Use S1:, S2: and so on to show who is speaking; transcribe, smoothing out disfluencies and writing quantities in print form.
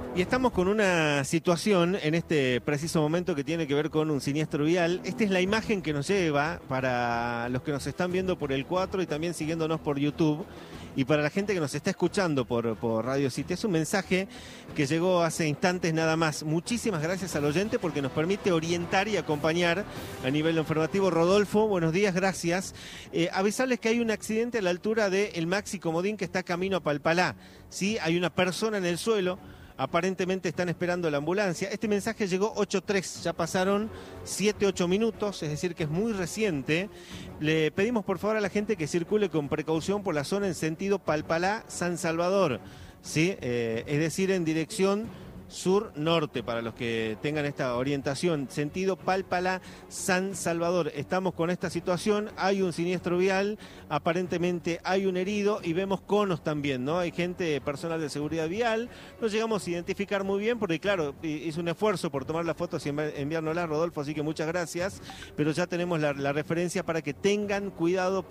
S1: Y estamos con una situación en este preciso momento que tiene que ver con un siniestro vial. Esta es la imagen que nos lleva para los que nos están viendo por el 4 y también siguiéndonos por YouTube. Y para la gente que nos está escuchando por Radio City, es un mensaje que llegó hace instantes nada más. Muchísimas gracias al oyente porque nos permite orientar y acompañar a nivel informativo. Rodolfo, buenos días, gracias. Avisarles que hay un accidente a la altura del Maxi Comodín que está camino a Palpalá. ¿Sí? Hay una persona en el suelo. Aparentemente están esperando la ambulancia. Este mensaje llegó 8:03, ya pasaron 7-8 minutos, es decir que es muy reciente. Le pedimos por favor a la gente que circule con precaución por la zona en sentido Palpalá-San Salvador, ¿sí? Es decir, en dirección sur-norte, para los que tengan esta orientación, sentido Palpalá-San Salvador. Estamos con esta situación, hay un siniestro vial, aparentemente hay un herido y vemos conos también, ¿no? Hay gente, personal de seguridad vial, no llegamos a identificar muy bien porque claro, hizo un esfuerzo por tomar las fotos y enviárnoslas, Rodolfo, así que muchas gracias, pero ya tenemos la referencia para que tengan cuidado.